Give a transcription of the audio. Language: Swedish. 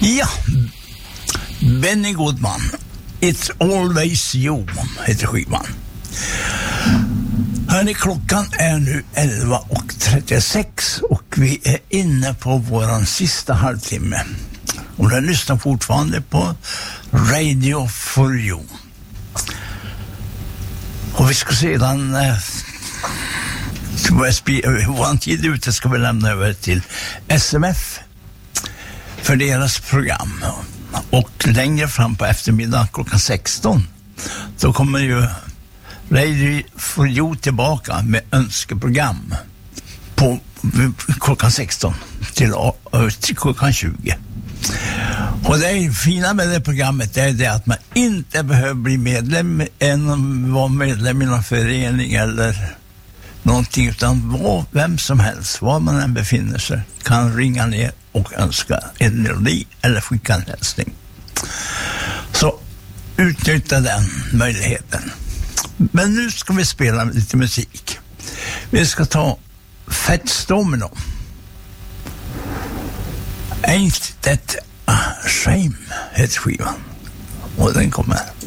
Ja, Benny Goodman, It's Always You heter skivan. Hörrni, klockan är nu 11:36 och vi är inne på våran sista halvtimme. Och du lyssnar fortfarande på Radio for You. Och vi ska sedan vår tid ute ska vi lämna över till SMF för deras program. Och längre fram på eftermiddag klockan 16 då kommer ju Radio for You tillbaka med önskeprogram på klockan 16 till klockan 20. Och det fina med det programmet är det att man inte behöver bli medlem än vara medlem i någon förening eller någonting, utan vem som helst, var man än befinner sig, kan ringa ner och önska en melodi eller skicka en hälsning. Så utnyttja den möjligheten. Men nu ska vi spela lite musik. Vi ska ta Fats Domino. Ain't That a Shame heter skivan. Och den kommer